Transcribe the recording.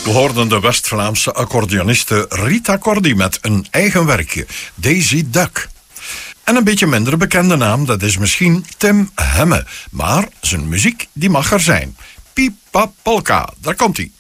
We hoorden de West-Vlaamse accordeoniste Rita Cordy met een eigen werkje, Daisy Duck. En een beetje minder bekende naam, dat is misschien Tim Hemme. Maar zijn muziek, die mag er zijn. Pipa Polka, daar komt-ie.